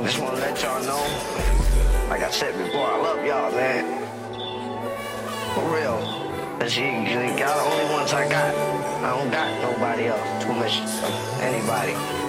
Just wanna let y'all know, like I said before, I love y'all, man. For real. Cause y'all the only ones I got. I don't got nobody else. Too much of anybody.